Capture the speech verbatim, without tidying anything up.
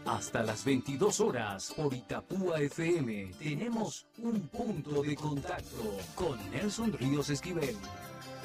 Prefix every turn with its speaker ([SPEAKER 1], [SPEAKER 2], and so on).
[SPEAKER 1] Hasta las veintidós horas por Itapúa F M tenemos un punto de contacto con Nelson Ríos Esquivel.